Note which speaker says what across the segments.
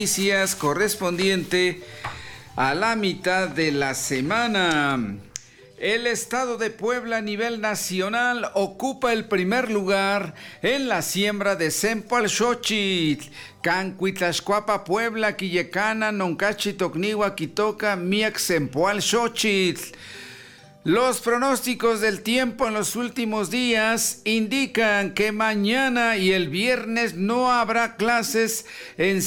Speaker 1: Noticias correspondiente a la mitad de la semana. El estado de Puebla a nivel nacional ocupa el primer lugar en la siembra de Cempalxochitl. Cancuitlaxcuapa, Puebla, Quillecana, Noncachi, Tocniwa, Quitoca, Miac, Cempalxochitl. Los pronósticos del tiempo en los últimos días indican que mañana y el viernes no habrá clases en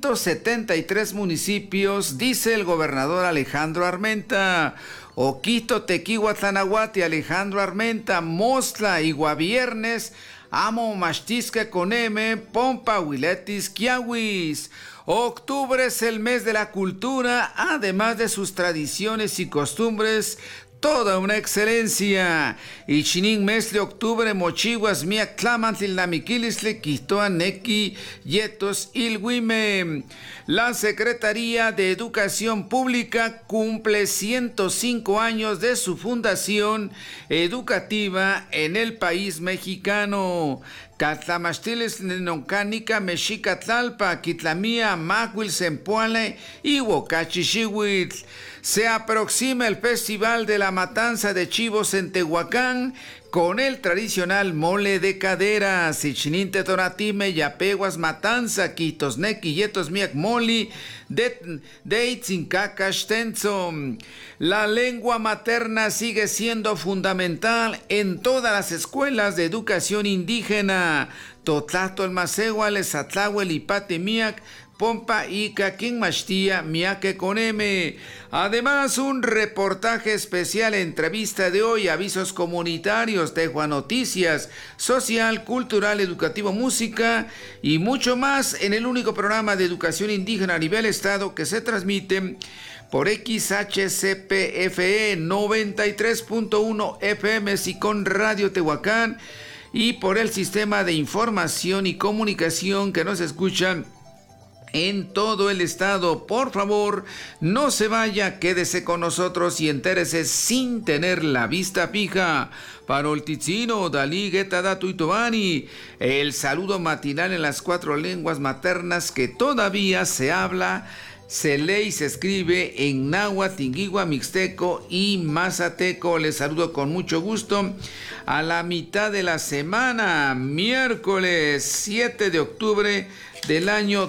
Speaker 1: 173 municipios, dice el gobernador Alejandro Armenta. Oquito, Tequihua, Tlanahuati, Alejandro Armenta, Mostla y Guaviernes, Amo, Maxtisque, Coneme, Pompa, Huiletis, Quiahuis. Octubre es el mes de la cultura, además de sus tradiciones y costumbres, toda una excelencia. Ichinin mes de octubre, Mochiguas, Miac, Tlamantl, Namiquilisle, Quitoa, Nequi, Yetos, Ilhuime. La Secretaría de Educación Pública cumple 105 años de su fundación educativa en el país mexicano. Catlamastiles, Noncanica, Mexica, Tlalpa, Quitlamía, Macuil, Zempoale y Huacachixihuitl. Se aproxima el Festival de la Matanza de Chivos en Tehuacán con el tradicional mole de caderas. Ichininte, Tonatime, Yapeguas, Matanza, Quitosnequi, Yetos, Miac, Moli, de Itzincacaxtenzo. La lengua materna sigue siendo fundamental en todas las escuelas de educación indígena. Totlato, el Macehual, Esatlahuel, Ipate, Miac, Pompa y Caquín Maxtía, Miaque Coneme. Además, un reportaje especial, entrevista de hoy, avisos comunitarios, Tejua Noticias, social, cultural, educativo, música y mucho más en el único programa de educación indígena a nivel estado que se transmite por XHCPFE 93.1 FM Sicón Radio Tehuacán y por el sistema de información y comunicación que nos escuchan en todo el estado. Por favor, no se vaya, quédese con nosotros y entérese sin tener la vista fija. Paroltitzino, Dalí, Getadatu y Tobani, el saludo matinal en las 4 lenguas maternas que todavía se habla, se lee y se escribe en náhuatl, tingigua, mixteco y mazateco. Les saludo con mucho gusto a la mitad de la semana, miércoles 7 de octubre del año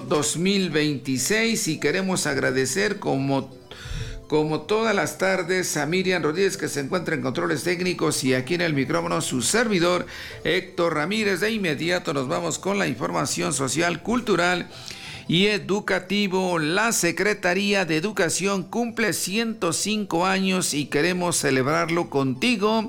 Speaker 1: 2026, y queremos agradecer como todas las tardes a Miriam Rodríguez, que se encuentra en controles técnicos, y aquí en el micrófono su servidor Héctor Ramírez. De inmediato nos vamos con la información social, cultural y educativo. La Secretaría de Educación cumple 105 años y queremos celebrarlo contigo.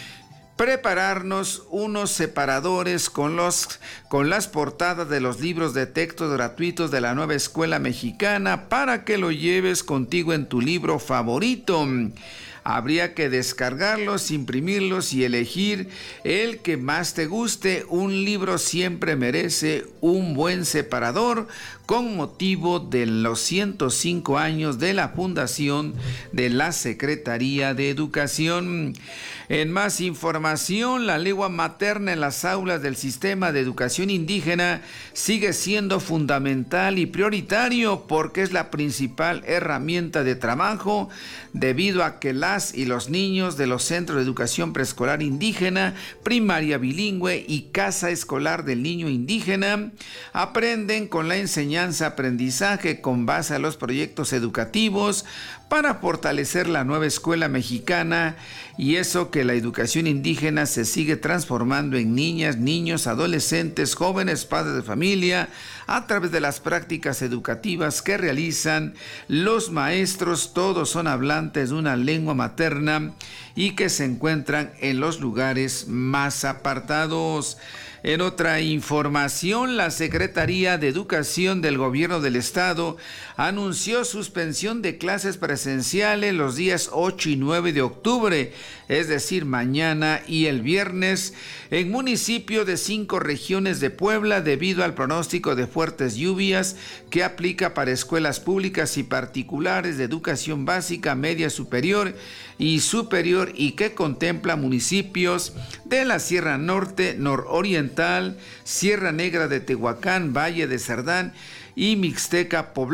Speaker 1: Prepararnos unos separadores con las portadas de los libros de texto gratuitos de la nueva escuela mexicana para que lo lleves contigo en tu libro favorito. Habría que descargarlos, imprimirlos y elegir el que más te guste. Un libro siempre merece un buen separador con motivo de los 105 años de la fundación de la Secretaría de Educación. En más información, la lengua materna en las aulas del sistema de educación indígena sigue siendo fundamental y prioritario porque es la principal herramienta de trabajo, debido a que las y los niños de los centros de educación preescolar indígena, primaria bilingüe y casa escolar del niño indígena aprenden con la enseñanza-aprendizaje con base a los proyectos educativos para fortalecer la nueva escuela mexicana, y eso que la educación indígena se sigue transformando en niñas, niños, adolescentes, jóvenes, padres de familia, a través de las prácticas educativas que realizan los maestros. Todos son hablantes de una lengua materna y que se encuentran en los lugares más apartados. En otra información, la Secretaría de Educación del Gobierno del Estado anunció suspensión de clases presenciales los días 8 y 9 de octubre, es decir, mañana y el viernes, en municipios de 5 regiones de Puebla debido al pronóstico de fuertes lluvias que aplica para escuelas públicas y particulares de educación básica, media superior y que contempla municipios de la Sierra Norte, Nororiental, Sierra Negra de Tehuacán, Valle de Cerdán y Mixteca Poblana.